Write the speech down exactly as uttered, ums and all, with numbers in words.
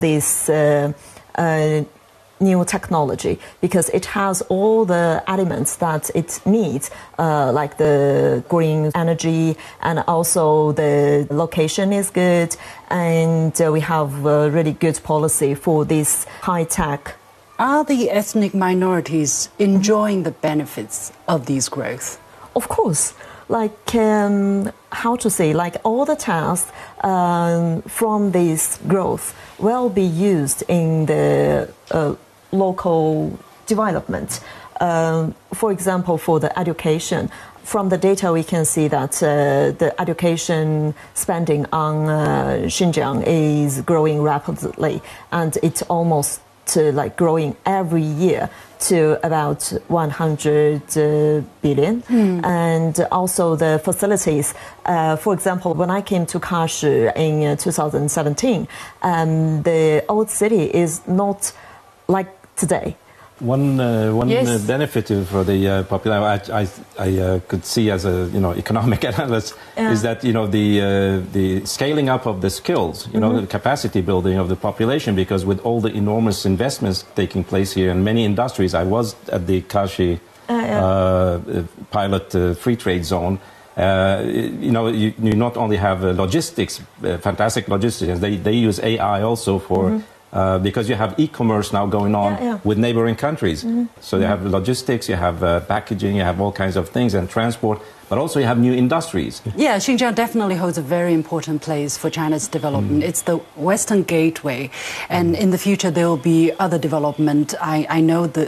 this uh, uh, new technology because it has all the elements that it needs, uh, like the green energy, and also the location is good, and uh, we have a really good policy for this high tech. Are the ethnic minorities enjoying the benefits of these growth? Of course. Like, um, how to say, like all the tasks um, from this growth will be used in the uh, local development. Um, for example, for the education, from the data we can see that uh, the education spending on uh, Xinjiang is growing rapidly, and it's almost uh, like growing every year to about one hundred uh, billion. Mm. And also the facilities. Uh, for example, when I came to Kashi in uh, two thousand seventeen, um, the old city is not like today. One uh, one yes. uh, benefit for the uh, population, I, I, I uh, could see as a you know economic analyst, yeah. is that you know the uh, the scaling up of the skills, you mm-hmm. know the capacity building of the population, because with all the enormous investments taking place here in many industries, I was at the Kashi uh, yeah. uh, pilot uh, free trade zone. Uh, you know, you, you not only have uh, logistics, uh, fantastic logistics, they they use A I also for. Mm-hmm. Uh, because you have e-commerce now going on yeah, yeah. with neighboring countries. Mm-hmm. So you have logistics, you have uh, packaging, you have all kinds of things, and transport, but also you have new industries. Yeah, Xinjiang definitely holds a very important place for China's development. Mm. It's the Western gateway, and mm. in the future there will be other development. I, I know the,